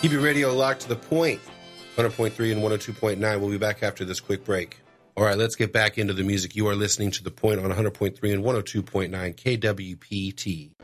Keep your radio locked to the point. 100.3 and 102.9. We'll be back after this quick break. All right, let's get back into the music. You are listening to The Point on 100.3 and 102.9 KWPT.